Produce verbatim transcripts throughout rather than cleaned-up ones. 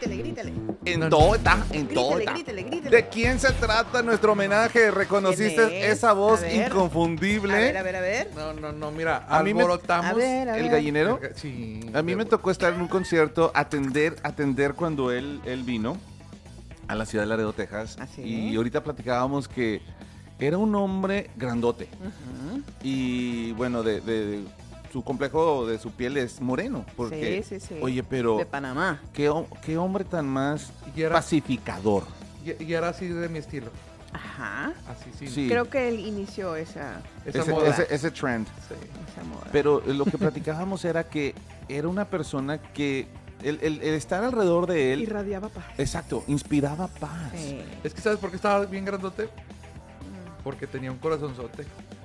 grítele, grítele. En Tota, en Grítele, Tota. grítele, grítele. ¿De quién se trata nuestro homenaje? ¿Reconociste ¿Quién es? esa voz A ver. inconfundible? A ver, a ver, a ver. No, no, no, mira, A mí me- alborotamos. A ver, a ver. ¿El gallinero? Sí. A mí me tocó estar en un concierto, atender, atender cuando él, él vino a la ciudad de Laredo, Texas. ¿Ah, sí? Y ahorita platicábamos que era un hombre grandote. Ujú. Y bueno, de, de- de- su complejo de su piel es moreno. Porque, Sí, sí, sí. Oye, pero De Panamá. ¿qué, hom- qué hombre tan más Y era, pacificador. y, y era así de mi estilo. Ajá. Así, sí. Sí. Creo que él inició esa, Esa ese, moda. ese- ese trend. Sí. esa moda. Pero lo que platicábamos era que era una persona que el, el- el estar alrededor de él, Irradiaba paz. exacto, inspiraba paz. Sí. Es que, ¿sabes por qué estaba bien grandote? Porque tenía un corazonzote.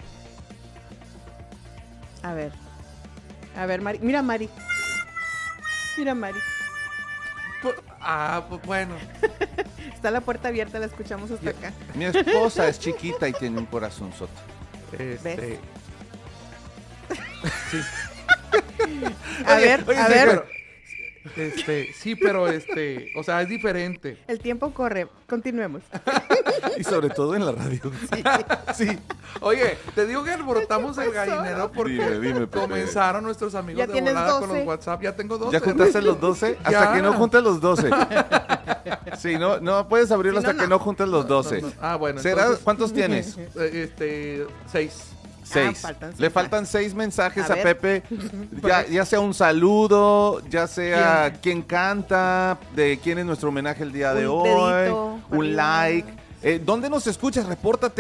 A ver. A ver, Mari. Mira, Mari. Mira, Mari. Pu- Ah, pues bueno. Está la puerta abierta, la escuchamos hasta Ya. acá. Mi esposa es chiquita y tiene un corazonzote. Este. ¿Ves? Sí. A Oye, ver, oye, a sí, ver. pero- este, sí, pero este, o sea, es diferente. El tiempo corre. Continuemos. Y sobre todo en la radio. Sí. Oye, te digo que alborotamos el pasó? gallinero porque Dime, dime, Pepe. comenzaron nuestros amigos Ya de tienes volada con doce. los WhatsApp. Ya tengo doce. ¿Ya juntaste los doce? Hasta Ya. que no juntes los doce. Sí, no, no puedes abrirlo Si no, hasta que no. no juntes los doce. No, no. Ah, bueno. ¿Será- entonces, ¿Cuántos tienes? eh, Este, seis. Seis. faltan seis Le faltan seis mensajes A a, ver. Pepe, ya, ya sea un saludo, ya sea quién canta, de quién es nuestro homenaje el día de Un hoy, dedito para un arriba. like. Eh, ¿Dónde nos escuchas? Repórtate.